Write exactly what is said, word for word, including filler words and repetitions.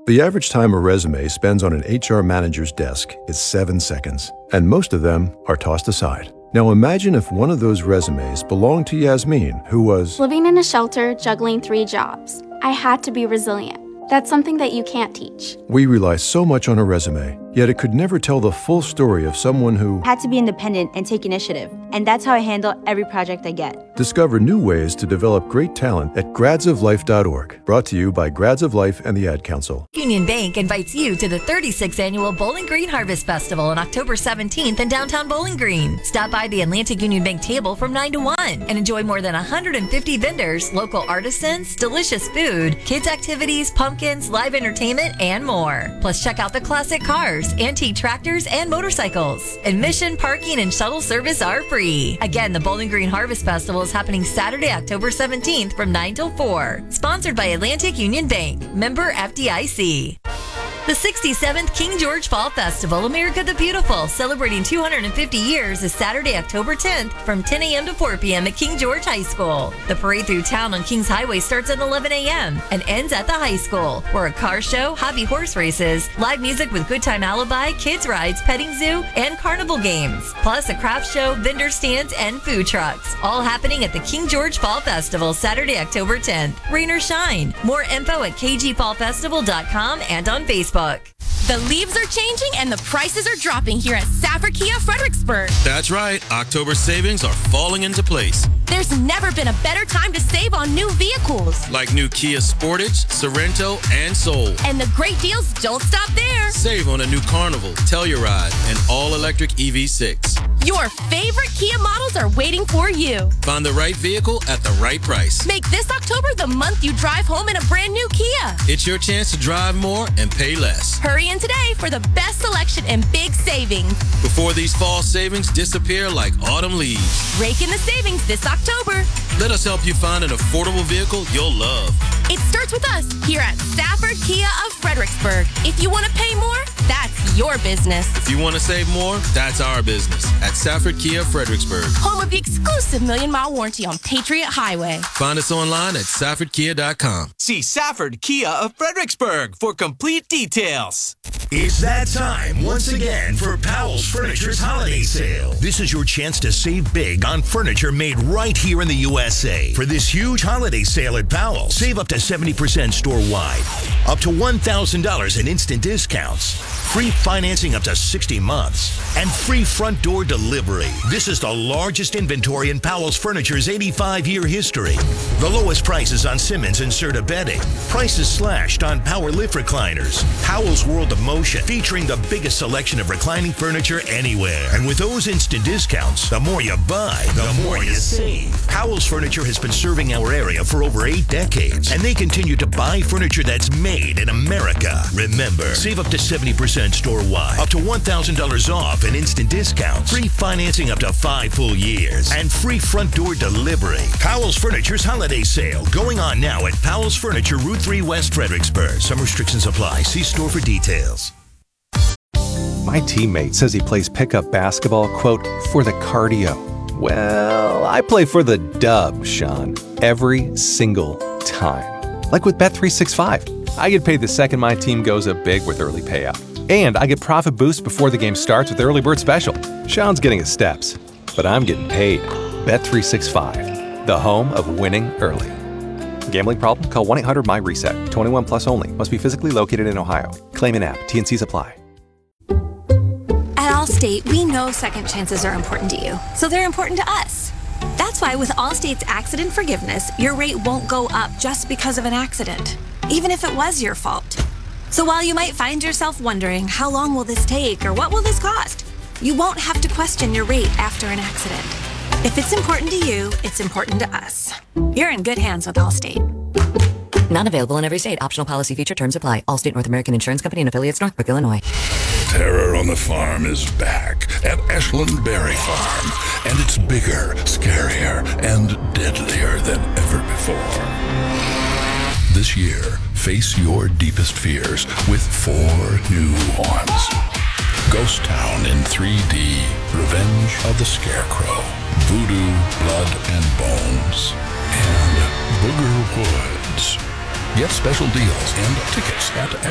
The average time a resume spends on an H R manager's desk is seven seconds, and most of them are tossed aside. Now imagine if one of those resumes belonged to Yasmin, who was living in a shelter, juggling three jobs. I had to be resilient. That's something that you can't teach. We rely so much on a resume, yet it could never tell the full story of someone who had to be independent and take initiative. And that's how I handle every project I get. Discover new ways to develop great talent at grads of life dot org. Brought to you by Grads of Life and the Ad Council. Union Bank invites you to the thirty-sixth Annual Bowling Green Harvest Festival on October seventeenth in downtown Bowling Green. Stop by the Atlantic Union Bank table from nine to one and enjoy more than one hundred fifty vendors, local artisans, delicious food, kids activities, pumpkins, live entertainment, and more. Plus, check out the classic cars, antique tractors, and motorcycles. Admission, parking, and shuttle service are free. Again, the Bowling Green Harvest Festival is happening Saturday, October seventeenth from nine till four. Sponsored by Atlantic Union Bank. Member F D I C. The sixty-seventh King George Fall Festival, America the Beautiful, celebrating two hundred fifty years, is Saturday, October tenth from ten a.m. to four p.m. at King George High School. The parade through town on Kings Highway starts at eleven a.m. and ends at the high school, where a car show, hobby horse races, live music with Good Time Alibi, kids rides, petting zoo, and carnival games, plus a craft show, vendor stands, and food trucks, all happening at the King George Fall Festival, Saturday, October tenth. Rain or shine. More info at k g fall festival dot com and on Facebook. The leaves are changing and the prices are dropping here at Safford Kia Fredericksburg. That's right. October savings are falling into place. There's never been a better time to save on new vehicles. Like new Kia Sportage, Sorento, and Soul. And the great deals don't stop there. Save on a new Carnival, Telluride, and all-electric E V six. Your favorite Kia models are waiting for you. Find the right vehicle at the right price. Make this October the month you drive home in a brand new Kia. It's your chance to drive more and pay less. Hurry in today for the best selection and big savings. Before these fall savings disappear like autumn leaves. Rake in the savings this October. Let us help you find an affordable vehicle you'll love. It starts with us here at Safford Kia of Fredericksburg. If you want to pay more, that's your business. If you want to save more, that's our business at Safford Kia Fredericksburg. Home of the exclusive million mile warranty on Patriot Highway. Find us online at safford kia dot com. See Safford Kia of Fredericksburg for complete details. It's that time once again for Powell's Furniture's holiday sale. This is your chance to save big on furniture made right here in the U S A. For this huge holiday sale at Powell's, save up to seventy percent store-wide, up to one thousand dollars in instant discounts, free financing up to sixty months, and free front door delivery. This is the largest inventory in Powell's Furniture's eighty-five year history. The lowest prices on Simmons and Serta bedding. Prices slashed on Power Lift recliners. Powell's World of Motion, featuring the biggest selection of reclining furniture anywhere. And with those instant discounts, the more you buy, the more you save. Powell's Furniture has been serving our area for over eight decades, and they continue to buy furniture that's made in America. Remember, save up to seventy percent store-wide, up to one thousand dollars off and instant discounts, free financing up to five full years, and free front door delivery. Powell's Furniture's holiday sale going on now at Powell's Furniture, Route three West, Fredericksburg. Some restrictions apply. See store for details. My teammate says he plays pickup basketball, quote, for the cardio. Well, I play for the dub, Sean, every single time. Like with Bet three sixty-five. I get paid the second my team goes up big with early payout. And I get profit boosts before the game starts with Early Bird Special. Sean's getting his steps, but I'm getting paid. Bet three sixty-five, the home of winning early. Gambling problem? Call one eight hundred my reset. twenty-one plus only. Must be physically located in Ohio. Claim in app. T N Cs apply. At Allstate, we know second chances are important to you, so they're important to us. That's why with Allstate's accident forgiveness, your rate won't go up just because of an accident, even if it was your fault. So while you might find yourself wondering, how long will this take or what will this cost? You won't have to question your rate after an accident. If it's important to you, it's important to us. You're in good hands with Allstate. Not available in every state. Optional policy feature terms apply. Allstate North American Insurance Company and affiliates, Northbrook, Illinois. Terror on the Farm is back at Ashland Berry Farm, and it's bigger, scarier, and deadlier than ever before. This year, face your deepest fears with four new ones. Ghost Town in three D, Revenge of the Scarecrow, Voodoo, Blood and Bones, and Booger Woods. Get special deals and tickets at